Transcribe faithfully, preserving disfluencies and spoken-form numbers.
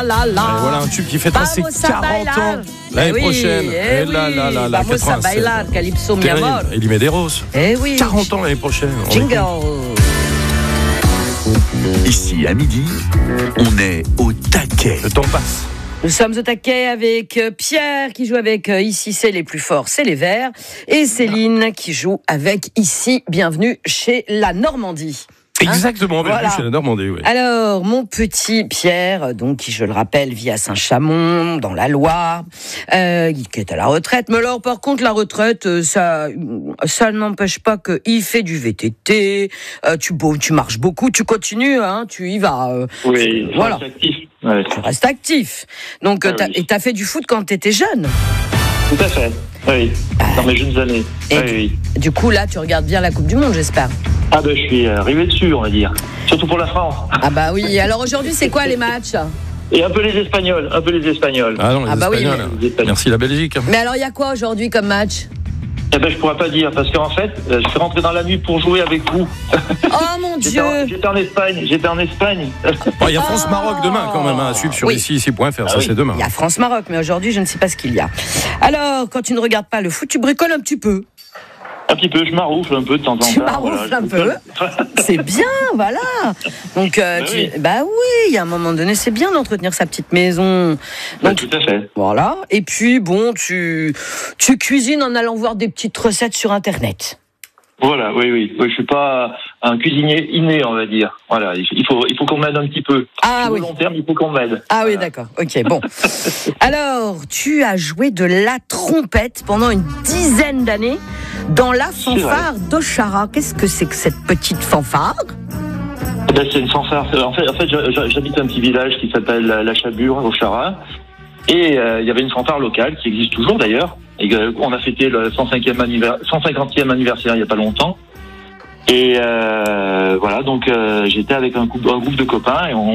la la la. Et voilà un tube qui fêtera ses quarante ans l'année oui, prochaine. Eh Et là, là, là, là, Vamos a bailar, Calypso mi amor. Elie Medeiros. Eh oui. quarante ans l'année prochaine. Jingle. Ici, à midi, on est au taquet. Le temps passe. Nous sommes au taquet avec Pierre qui joue avec Ici c'est les plus forts, c'est les Verts, et Céline qui joue avec Ici, bienvenue chez la Normandie. Hein Exactement, bienvenue voilà. chez la Normandie. Oui. Alors, mon petit Pierre, donc qui, je le rappelle, vit à Saint-Chamond, dans la Loire, euh, qui est à la retraite. Mais alors, par contre, la retraite, ça, ça n'empêche pas qu'il fait du V T T. Euh, tu, tu marches beaucoup, tu continues, hein, tu y vas. Euh, oui, tu, voilà. Actif. Ouais. Tu restes actif. Donc, ah, t'as, oui. Et t'as fait du foot quand t'étais jeune. Tout à fait. Oui. Ah. Dans mes jeunes années. Et oui, oui. Du coup, là, tu regardes bien la Coupe du Monde, j'espère. Ah ben, je suis arrivé dessus, on va dire. Surtout pour la France. Ah bah oui. Alors aujourd'hui, c'est quoi les matchs ? Et un peu les Espagnols, un peu les Espagnols. Ah non, les ah bah Espagnols. Oui, mais... Espagnols. Merci la Belgique. Mais alors, il y a quoi aujourd'hui comme match ? Eh ben, je pourrais pas dire, parce qu'en fait, je suis rentré dans la nuit pour jouer avec vous. Oh mon j'étais Dieu en, J'étais en Espagne, j'étais en Espagne. Il y a France-Maroc demain quand même, hein, à suivre sur oui. ici, ici point F R, ah ça oui. c'est demain. Il y a France-Maroc, mais aujourd'hui, je ne sais pas ce qu'il y a. Alors, quand tu ne regardes pas le foot, tu bricoles un petit peu. Un petit peu, je maroufle un peu de temps en temps. Tu maroufles voilà, un peu. C'est bien, voilà. Donc, euh, bah, tu... oui. bah oui, il y a un moment donné, c'est bien d'entretenir sa petite maison. Donc, bah, tout à fait. Voilà. Et puis, bon, tu, tu cuisines en allant voir des petites recettes sur Internet. Voilà, oui, oui. oui je suis pas un cuisinier inné, on va dire. Voilà, il faut, il faut qu'on m'aide un petit peu. Ah Sur oui. le long terme, il faut qu'on m'aide. Ah voilà. oui, d'accord. Ok, bon. Alors, tu as joué de la trompette pendant une dizaine d'années dans la fanfare d'Ochara. Qu'est-ce que c'est que cette petite fanfare ? Eh ben, c'est une fanfare. En fait, en fait, j'habite un petit village qui s'appelle La Chabure, Ochara. Et euh, il y avait une fanfare locale qui existe toujours d'ailleurs. Et euh, on a fêté le cent cinquième anniversaire, cent cinquantième anniversaire il n'y a pas longtemps. Et euh, voilà, donc euh, j'étais avec un groupe, un groupe de copains et on